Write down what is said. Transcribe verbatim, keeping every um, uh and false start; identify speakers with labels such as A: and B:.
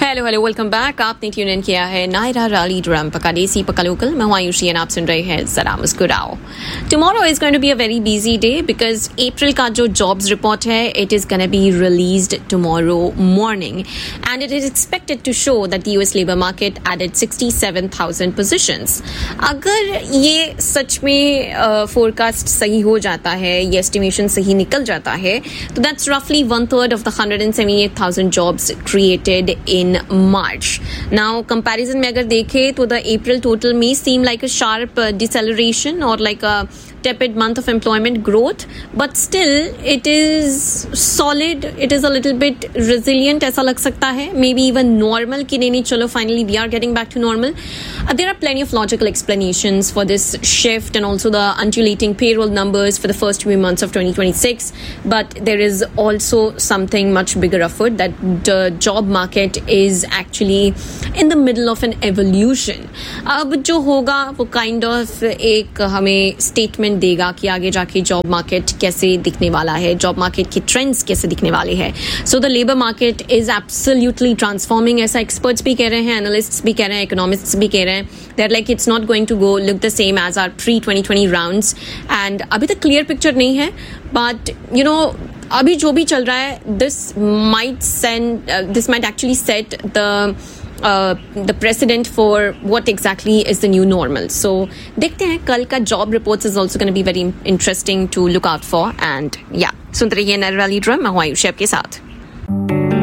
A: Hello hello welcome back. आपने tune in किया है नायरा रैली ड्रम पका देसी पका लोकल। मैं हूं आयुषी एंड आप सुन रहे हैं जरा मुस्कुराओ। Tomorrow is going to be a very busy day because अप्रैल का जो जॉब्स रिपोर्ट है it is going to be released tomorrow morning and it is expected to show that the US labour market added sixty seven thousand positions. अगर ये सच में forecast uh, सही हो जाता है, ये एस्टिमेशन सही निकल जाता है, तो दैट्स रफली one third of the hundred and seventy eight thousand jobs created in March. Now, comparison में अगर देखें तो the April total may seem like a sharp uh, deceleration or like a tepid month of employment growth, but still it is solid. It is a little bit resilient. ऐसा लग सकता है. Maybe even normal कि नहीं नहीं चलो finally we are getting back to normal. Uh, there are plenty of logical explanations for this shift and also the undulating payroll numbers for the first few months of twenty twenty-six. But there is also something much bigger afoot that the job market is actually in the middle of an evolution. अब जो होगा वो kind of एक हमें statement देगा कि आगे जाके जॉब मार्केट कैसे दिखने वाला है, जॉब मार्केट के ट्रेंड्स कैसे दिखने वाले हैं. So the labour market is absolutely transforming, ऐसा एक्सपर्ट्स भी कह रहे हैं, एनालिस्ट्स भी कह रहे हैं, इकोनॉमिस्ट्स भी कह रहे हैं. There like it's not going to go look the same as our pre twenty twenty rounds. And अभी तक क्लियर पिक्चर नहीं है, बट यू नो अभी जो भी चल रहा है this might send this might actually set the Uh, the precedent for what exactly is the new normal. So देखते हैं. कल का job reports is also going to be very interesting to look out for. And yeah, सुनते रहिए Naira rally drum. मैं हूं आयुषी आपके साथ.